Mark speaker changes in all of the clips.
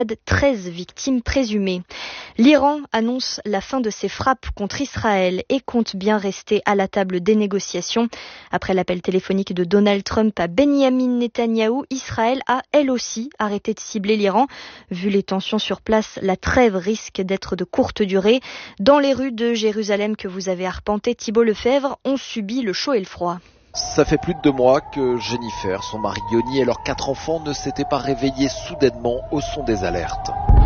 Speaker 1: 13 victimes présumées. L'Iran annonce la fin de ses frappes contre Israël et compte bien rester à la table des négociations. Après l'appel téléphonique de Donald Trump à Benyamin Netanyahou, Israël a elle aussi arrêté de cibler l'Iran. Vu les tensions sur place, la trêve risque d'être de courte durée. Dans les rues de Jérusalem que vous avez arpentées, Thibault Lefebvre, ont subi le chaud et le froid.
Speaker 2: Ça fait plus de 2 mois que Jennifer, son mari Yoni et leurs 4 enfants ne s'étaient pas réveillés soudainement au son des alertes.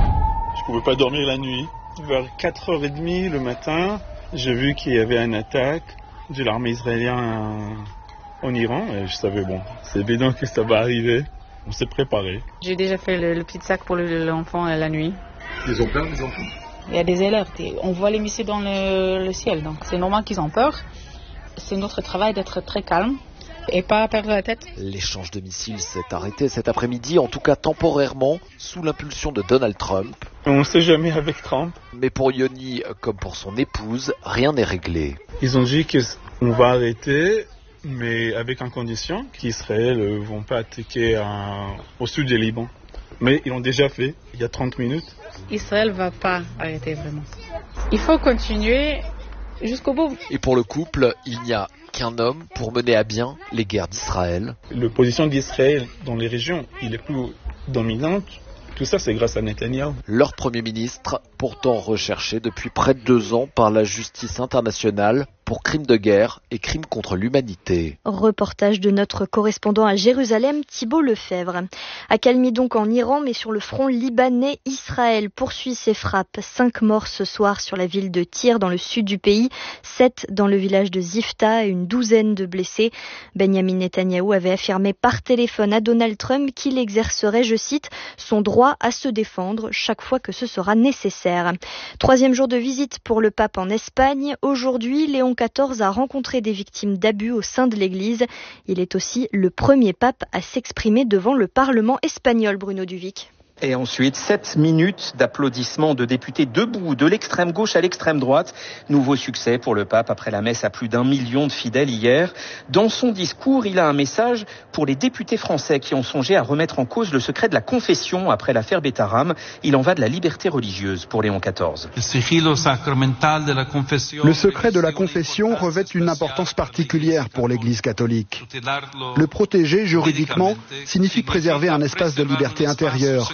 Speaker 3: Je pouvais pas dormir la nuit. Vers 4h30 le matin, j'ai vu qu'il y avait une attaque de l'armée israélienne en Iran. Et je savais, c'est évident que ça va arriver. On s'est préparé.
Speaker 4: J'ai déjà fait le petit sac pour l'enfant la nuit.
Speaker 3: Ils ont peur, les enfants?
Speaker 4: Il y a des alertes. On voit les missiles dans le ciel, donc c'est normal qu'ils ont peur. C'est notre travail d'être très calme et pas perdre la tête.
Speaker 2: L'échange de missiles s'est arrêté cet après-midi, en tout cas temporairement, sous l'impulsion de Donald Trump.
Speaker 3: On ne sait jamais avec Trump.
Speaker 2: Mais pour Yoni, comme pour son épouse, rien n'est réglé.
Speaker 3: Ils ont dit qu'on va arrêter, mais avec une condition qu'Israël ne vont pas attaquer au sud du Liban. Mais ils l'ont déjà fait, il y a 30 minutes.
Speaker 4: Israël ne va pas arrêter vraiment. Il faut continuer jusqu'au bout.
Speaker 2: Et pour le couple, il n'y a qu'un homme pour mener à bien les guerres d'Israël.
Speaker 3: La position d'Israël dans les régions, il est plus dominante. Tout ça, c'est grâce à Netanyahou.
Speaker 2: Leur Premier ministre, pourtant recherché depuis près de 2 ans par la justice internationale pour crimes de guerre et crimes contre l'humanité.
Speaker 1: Reportage de notre correspondant à Jérusalem, Thibault Lefebvre. Accalmie donc en Iran, mais sur le front libanais, Israël poursuit ses frappes. 5 morts ce soir sur la ville de Tyr, dans le sud du pays, 7 dans le village de Zifta et une douzaine de blessés. Benyamin Netanyahou avait affirmé par téléphone à Donald Trump qu'il exercerait, je cite, son droit à se défendre chaque fois que ce sera nécessaire. 3e jour de visite pour le pape en Espagne. Aujourd'hui, Léon XIV a rencontré des victimes d'abus au sein de l'Église. Il est aussi le premier pape à s'exprimer devant le Parlement espagnol, Bruno Duvic.
Speaker 5: Et ensuite, 7 minutes d'applaudissements de députés debout, de l'extrême gauche à l'extrême droite. Nouveau succès pour le pape après la messe à plus d'1 million de fidèles hier. Dans son discours, il a un message pour les députés français qui ont songé à remettre en cause le secret de la confession après l'affaire Betaram. Il en va de la liberté religieuse pour Léon XIV.
Speaker 6: Le secret de la confession revêt une importance particulière pour l'Église catholique. Le protéger juridiquement signifie préserver un espace de liberté intérieure.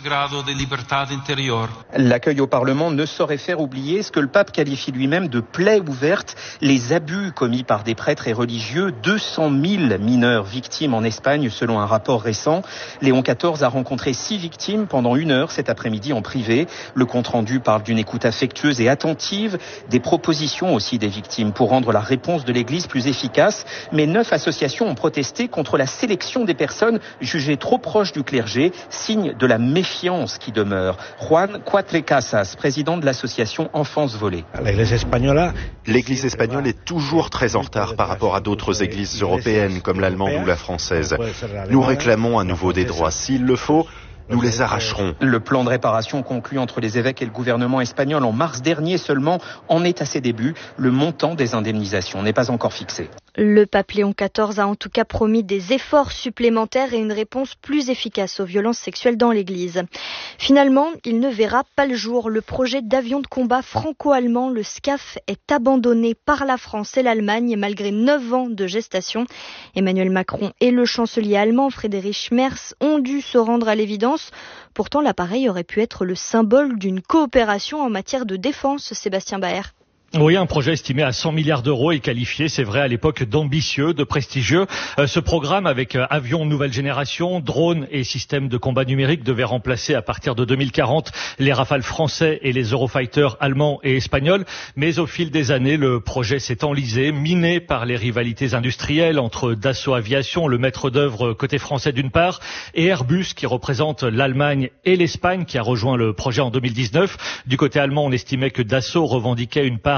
Speaker 5: L'accueil au Parlement ne saurait faire oublier ce que le pape qualifie lui-même de plaie ouverte, les abus commis par des prêtres et religieux, 200 000 mineurs victimes en Espagne selon un rapport récent. Léon XIV a rencontré 6 victimes pendant 1 heure cet après-midi en privé. Le compte-rendu parle d'une écoute affectueuse et attentive, des propositions aussi des victimes pour rendre la réponse de l'Église plus efficace. Mais 9 associations ont protesté contre la sélection des personnes jugées trop proches du clergé, signe de la méfiance qui demeure. Juan Cuatrecasas, président de l'association Enfance Volée.
Speaker 7: L'Église espagnole est toujours très en retard par rapport à d'autres églises européennes comme l'allemande ou la française. Nous réclamons à nouveau des droits. S'il le faut, nous les arracherons.
Speaker 5: Le plan de réparation conclu entre les évêques et le gouvernement espagnol en mars dernier seulement en est à ses débuts. Le montant des indemnisations n'est pas encore fixé.
Speaker 1: Le pape Léon XIV a en tout cas promis des efforts supplémentaires et une réponse plus efficace aux violences sexuelles dans l'Église. Finalement, il ne verra pas le jour. Le projet d'avion de combat franco-allemand, le SCAF, est abandonné par la France et l'Allemagne malgré 9 ans de gestation. Emmanuel Macron et le chancelier allemand Friedrich Merz ont dû se rendre à l'évidence. Pourtant, l'appareil aurait pu être le symbole d'une coopération en matière de défense, Sébastien Baer.
Speaker 8: Oui, un projet estimé à 100 milliards d'euros et qualifié, c'est vrai, à l'époque d'ambitieux, de prestigieux. Ce programme avec avions nouvelle génération, drones et systèmes de combat numérique devait remplacer à partir de 2040 les Rafales français et les Eurofighters allemands et espagnols. Mais au fil des années, le projet s'est enlisé, miné par les rivalités industrielles entre Dassault Aviation, le maître d'œuvre côté français d'une part, et Airbus qui représente l'Allemagne et l'Espagne qui a rejoint le projet en 2019. Du côté allemand, on estimait que Dassault revendiquait une part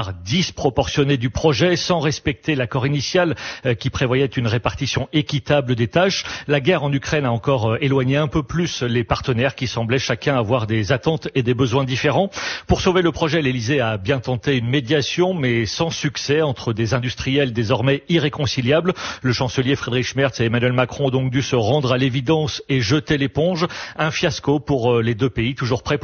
Speaker 8: départ disproportionné du projet, sans respecter l'accord initial qui prévoyait une répartition équitable des tâches. La guerre en Ukraine a encore éloigné un peu plus les partenaires qui semblaient chacun avoir des attentes et des besoins différents. Pour sauver le projet, l'Élysée a bien tenté une médiation, mais sans succès entre des industriels désormais irréconciliables. Le chancelier Friedrich Merz et Emmanuel Macron ont donc dû se rendre à l'évidence et jeter l'éponge. Un fiasco pour les deux pays, toujours prêts